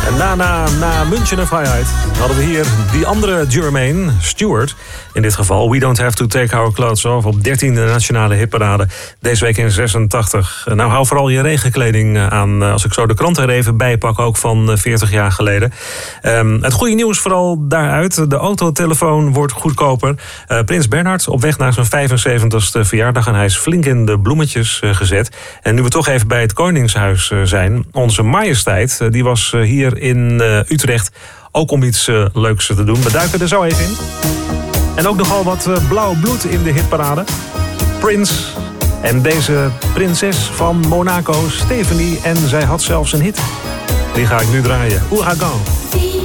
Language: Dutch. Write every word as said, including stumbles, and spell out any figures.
En daarna, na München en Vrijheid, hadden we hier die andere Jermaine, Stewart. In dit geval, We Don't Have To Take Our Clothes Off op dertiende nationale hitparade. Deze week in zesentachtig. Nou, hou vooral je regenkleding aan. Als ik zo de krant er even bij pak, ook van veertig jaar geleden. Um, het goede nieuws vooral daaruit. De autotelefoon wordt goedkoper. Uh, Prins Bernhard op weg naar zijn vijfenzeventigste verjaardag. En hij is flink in de bloemetjes uh, gezet. En nu we toch even bij het Koningshuis uh, zijn. Onze majesteit, uh, die was uh, hier in uh, Utrecht ook om iets uh, leuks te doen. We duiken er zo even in. En ook nogal wat uh, blauw bloed in de hitparade. Prince en deze prinses van Monaco, Stephanie. En zij had zelfs een hit. Die ga ik nu draaien. Ouragan.